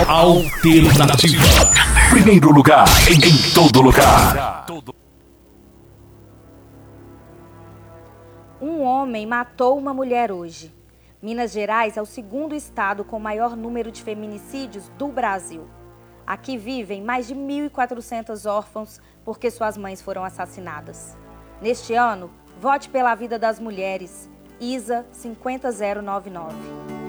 Alternativa. Primeiro lugar em todo lugar. Um homem matou uma mulher hoje. Minas Gerais é o segundo estado com maior número de feminicídios do Brasil. Aqui vivem mais de 1.400 órfãos porque suas mães foram assassinadas. Neste ano, vote pela vida das mulheres. ISA 50099.